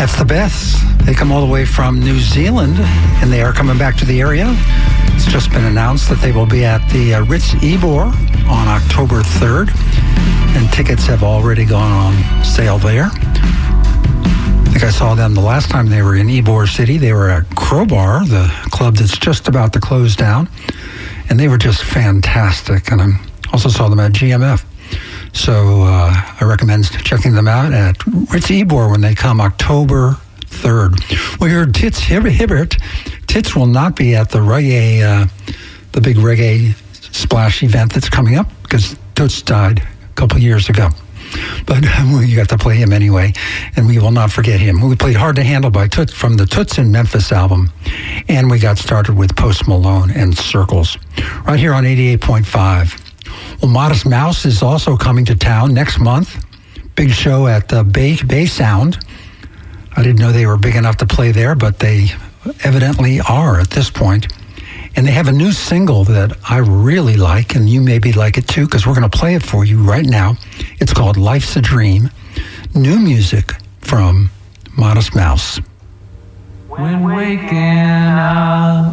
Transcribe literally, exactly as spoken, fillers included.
That's the Beths. They come all the way from New Zealand, and they are coming back to the area. It's just been announced that they will be at the uh, Ritz Ybor on October third, and tickets have already gone on sale there. I think I saw them the last time they were in Ybor City. They were at Crowbar, the club that's just about to close down, and they were just fantastic. And I also saw them at G M F. So uh, I recommend checking them out at Ritz Ybor when they come October third. We heard Tits Hibbert. Tits will not be at the reggae, uh, the big reggae splash event that's coming up because Toots died a couple years ago. But um, you got to play him anyway, and we will not forget him. We played Hard to Handle by Toots from the Toots in Memphis album, and we got started with Post Malone and Circles right here on eighty-eight point five. Well, Modest Mouse is also coming to town next month. Big show at the Bay, Bay Sound. I didn't know they were big enough to play there, but they evidently are at this point. And they have a new single that I really like, and you maybe like it too, because we're going to play it for you right now. It's called Life's a Dream. New music from Modest Mouse. When waking up